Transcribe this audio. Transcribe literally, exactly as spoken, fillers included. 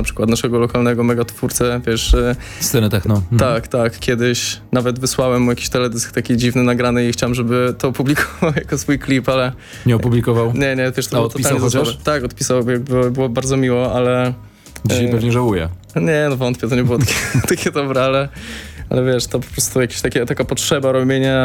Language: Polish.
na przykład, naszego lokalnego megatwórcę, wiesz... e, Sceny techno. Mhm. Tak, tak. Kiedyś nawet wysłałem mu jakiś teledysk taki dziwny, nagrany i chciałem, żeby to opublikował jako swój klip, ale... Nie opublikował? Nie, nie, wiesz, to A było odpisał totalnie chociaż? zasobe. Tak, odpisał, jakby było bardzo miło, ale... Dzisiaj e, pewnie żałuję. Nie, no wątpię, to nie było takie, takie dobre, ale... Ale wiesz, to po prostu jakieś takie, taka potrzeba robienia